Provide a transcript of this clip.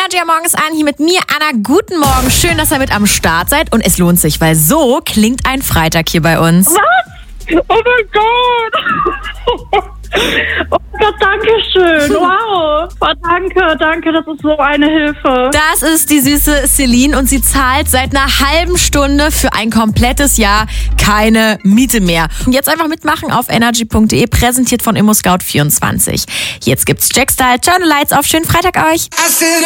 Energy am Morgens an, hier mit mir, Anna. Guten Morgen, schön, dass ihr mit am Start seid und es lohnt sich, weil so klingt ein Freitag hier bei uns. Was? Oh mein Gott! Oh Gott, danke schön. Wow. Oh, danke, das ist so eine Hilfe. Das ist die süße Celine und sie zahlt seit einer halben Stunde für ein komplettes Jahr keine Miete mehr. Und jetzt einfach mitmachen auf energy.de, präsentiert von ImmoScout24. Jetzt gibt's Jackstyle, Turn the Lights auf, schönen Freitag euch.